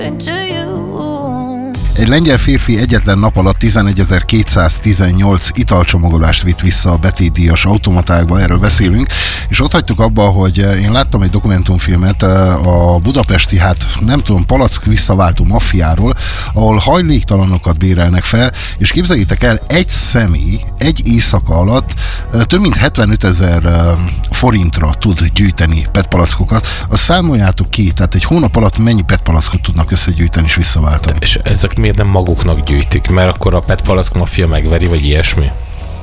Egy lengyel férfi egyetlen nap alatt 11.218 italcsomagolást vitt vissza a betétdíjas automatákba, erről beszélünk, és ott hagytuk abba, hogy én láttam egy dokumentumfilmet a budapesti, nem tudom, palack visszaváltó maffiáról, ahol hajléktalanokat bérelnek fel, és képzeljétek el, egy személy egy éjszaka alatt több mint 75 000 forintra tud gyűjteni petpalackokat. Azt számoljátok ki, tehát egy hónap alatt mennyi petpalackot tudnak összegyűjteni és visszaváltani. És ezek miért nem maguknak gyűjtik? Mert akkor a petpalack maffia megveri, vagy ilyesmi?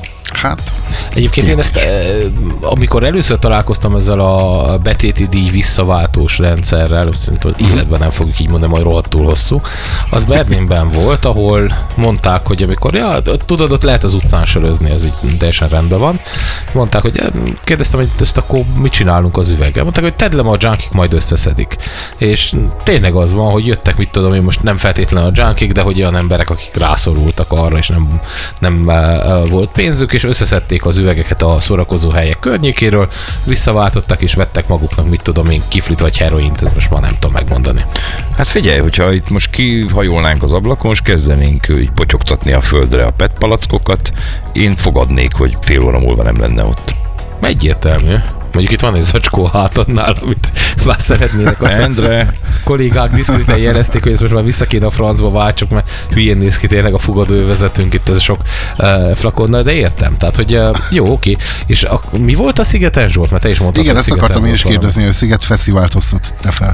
Egyébként én ezt, amikor először találkoztam ezzel a betéti díj visszaváltós rendszerrel, szerintem életben nem fogjuk így mondani, majd rohadtul hosszú, az Berlinben volt, ahol mondták, hogy amikor, tudod, ott lehet az utcán sörözni, ez így teljesen rendben van. Mondták, hogy kérdeztem, hogy ezt akkor mit csinálunk az üveggel? Mondták, hogy tedd le, a junkik majd összeszedik. És tényleg az van, hogy jöttek, mit tudom én, most nem feltétlenül a junkik, de hogy olyan emberek, akik rászorultak arra, és nem volt pénzük, és összeszedték az üvegeket a szórakozó helyek környékéről, visszaváltottak és vettek maguknak, mit tudom én, kiflit vagy heroint, ez most már nem tudom megmondani. Hát figyelj, hogyha itt most kihajolnánk az ablakon, és kezdenénk potyogtatni a földre a petpalackokat, én fogadnék, hogy fél óra múlva nem lenne ott. Egyértelmű. Mondjuk itt van egy zacskó hátadnál, amit már szeretnének. Endre. Kollégák diszkriten jelezték, hogy ezt most már vissza kéne a francba váltsuk, mert hülyén néz ki tényleg a fogadóövezetünk itt ez a sok flakonnal, de értem. Tehát, hogy jó, oké. És mi volt a szigeten, Zsolt? Mert te is mondtad, igen, ezt akartam én is kérdezni, hogy Sziget Fesztivált hoztat te fel.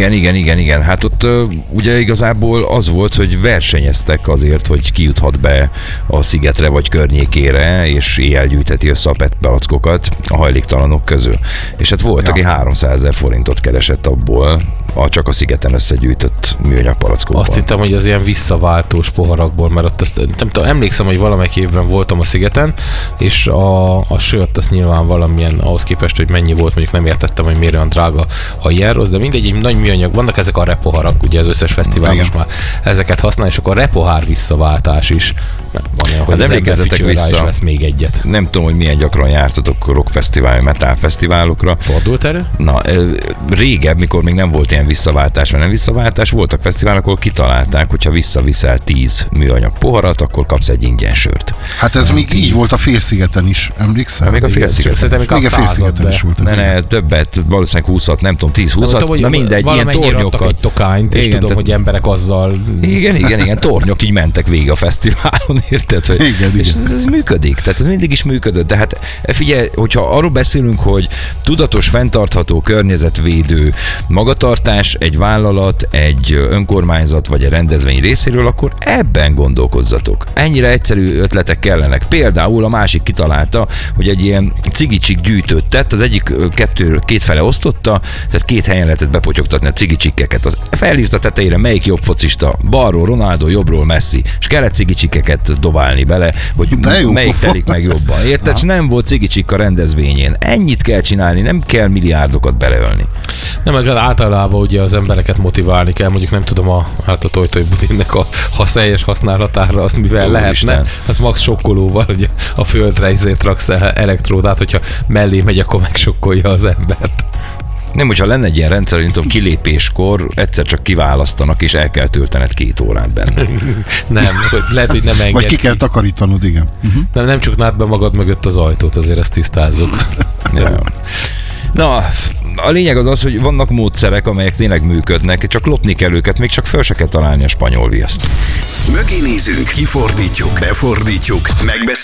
Igen. Hát ott ugye igazából az volt, hogy versenyeztek azért, hogy ki juthat be a szigetre vagy környékére, és éjjel gyűjteti össze a petpalackokat a hajléktalanok közül. És hát volt, aki 300 000 forintot keresett abból, csak a szigeten összegyűjtött műanyag palackokban. Azt hittem, hogy az ilyen visszaváltós poharakból, mert ott azt, nem tudom, emlékszem, hogy valamelyik évben voltam a szigeten, és a sört azt nyilván valamilyen ahhoz képest, hogy mennyi volt, mondjuk nem értettem, hogy miért olyan drága, ha ilyen rossz, de mindegy, egy nagy műanyag, vannak ezek a repoharak, ugye az összes fesztivál most már ezeket használ, és akkor a repohár visszaváltás is. Van olyan, hogy az ember fütyül rá, és vesz még egyet. Nem tudom, hogy milyen gyakran jártatok rockfesztivál, metalfesztiválokra. Fordult erő? Na, régebb, mikor még nem volt ilyen visszaváltás, vagy nem visszaváltás, voltak fesztiválok, ahol kitalálták, hogyha visszaviszel 10 műanyag poharat, akkor kapsz egy ingyen sört. Hát ez még így volt a Félszigeten is, emlékszel? Még a Félszigeten is volt. Ne, többet, valószínűleg 20-at, nem tudom, 10-20-at, na mindegy, ilyen tornyokat. Egy tokányt, és tudom, hogy emberek azzal... Igen, tornyok így mentek végig a fesztiválon, érted? Hogy, igen. És ez működik, tehát ez mindig is működött, de hát figyelj, hogyha arról beszélünk, hogy tudatos, fenntartható, környezetvédő magatartás egy vállalat, egy önkormányzat vagy egy rendezvény részéről, akkor ebben gondolkozzatok. Ennyire egyszerű ötletek kellenek. Például a másik kitalálta, hogy egy ilyen cigicsik gyűjtőt tett, az egyik két fele osztotta, tehát két helyen lehetett bepotyogtatni a cigicsikkeket. Az felírta tetejére, melyik jobb focista, balról Ronaldo, jobbról Messi, és kellett cigicsikkeket dobálni bele, hogy melyik telik meg jobban. Érted? És nem volt cigicsik a rendezvényén. Ennyit kell csinálni, nem kell milliárdokat beleölni. Nem, meg általában ugye az embereket motiválni kell, mondjuk nem tudom, a tojtoj budinnek a helyes használatára, azt mivel lehetne, Isten. Az max sokkolóval, hogy a földre izét raksz elektródát, hogyha mellé megy, akkor megsokkolja az embert. Nem, hogyha lenne egy ilyen rendszer, hogy tudom, kilépéskor egyszer csak kiválasztanak, és el kell töltened 2 órát benne. Nem, lehet, hogy nem enged. Vagy ki kell takarítanod, igen. Nem csuknád be magad mögött az ajtót, azért ezt tisztázzuk. Ja. Na, a lényeg az, hogy vannak módszerek, amelyek tényleg működnek, csak lopni kell őket, még csak föl se kell találni a spanyol viaszt. Mögé nézünk, kifordítjuk, befordítjuk, megbeszéljük.